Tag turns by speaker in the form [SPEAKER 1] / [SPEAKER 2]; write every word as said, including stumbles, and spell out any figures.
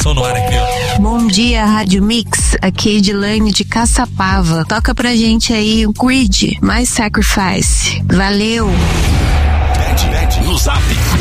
[SPEAKER 1] Tô no ar aqui, ó.
[SPEAKER 2] Bom dia, Rádio Mix. Aqui é Edilane de Caçapava. Toca pra gente aí o Creed, My Sacrifice. Valeu!
[SPEAKER 3] Pede, pede no zap.